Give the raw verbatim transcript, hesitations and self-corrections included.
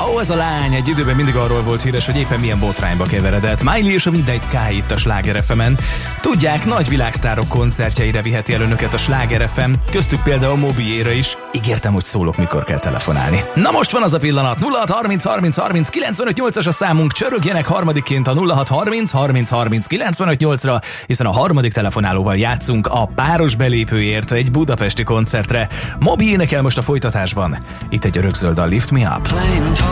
Ó, ez a lány egy időben mindig arról volt híres, hogy éppen milyen botrányba keveredett. Miley és a Midnight Sky itt a Sláger ef emen. Tudják, nagy világsztárok koncertjeire viheti el önöket a Sláger ef em, köztük például Mobiéra is. Ígértem, hogy szólok, mikor kell telefonálni. Na most van az a pillanat. nulla hat harminc harminc harminc kilencvenöt nyolcas a számunk, csörögjenek harmadikként a nulla hat harminc harminc harminc kilencvenöt nyolcra, hiszen a harmadik telefonálóval játszunk a páros belépőért egy budapesti koncertre. Mobi énekel most a folytatásban. Itt egy örökzöld a Lift Me Up.